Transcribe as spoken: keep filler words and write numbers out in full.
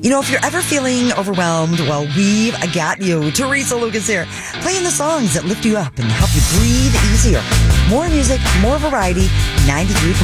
You know, if you're ever feeling overwhelmed, well, we've got you. Teresa Lucas here, playing the songs that lift you up and help you breathe easier. More music, more variety, ninety-three point